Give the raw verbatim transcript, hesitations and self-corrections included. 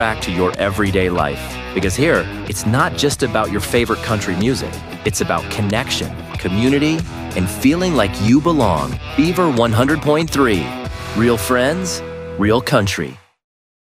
back to your everyday life. Because here, it's not just about your favorite country music. It's about connection, community, and feeling like you belong. Beaver one hundred point three. Real friends, real country.